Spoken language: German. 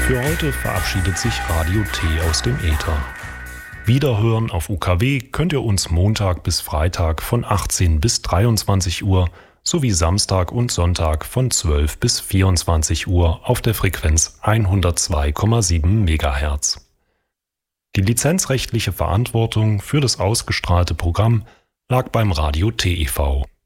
Für heute verabschiedet sich Radio T aus dem Äther. Wiederhören auf UKW könnt ihr uns Montag bis Freitag von 18 bis 23 Uhr sowie Samstag und Sonntag von 12 bis 24 Uhr auf der Frequenz 102,7 MHz. Die lizenzrechtliche Verantwortung für das ausgestrahlte Programm lag beim Radio T e.V.